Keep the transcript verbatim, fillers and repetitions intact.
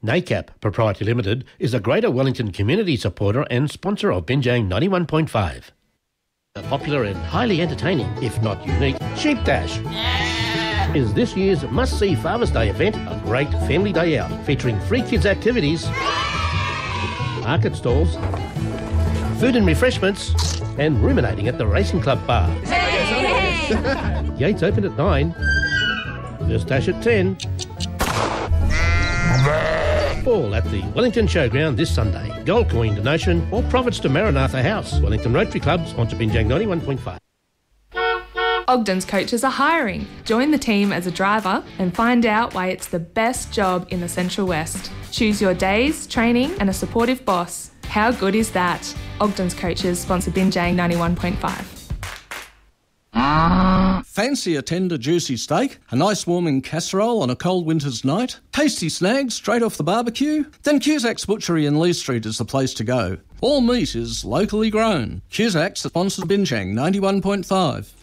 NACAP Proprietary Limited is a Greater Wellington community supporter and sponsor of Binjang ninety-one point five. A popular and highly entertaining, if not unique, Sheep Dash is this year's must-see Father's Day event, a great family day out featuring free kids activities, market stalls, food and refreshments, and ruminating at the Racing Club bar. Gates open at nine, first dash at ten. All at the Wellington Showground this Sunday. Gold coin donation or profits to Maranatha House. Wellington Rotary Club, sponsor Binjang ninety-one point five. Ogden's coaches are hiring. Join the team as a driver and find out why it's the best job in the Central West. Choose your days, training and a supportive boss. How good is that? Ogden's coaches sponsor Binjang ninety-one point five. Fancy a tender, juicy steak, a nice warming casserole on a cold winter's night, tasty snags straight off the barbecue? Then Cusack's Butchery in Lee Street is the place to go. All meat is locally grown. Cusack's sponsors Binjang ninety-one point five.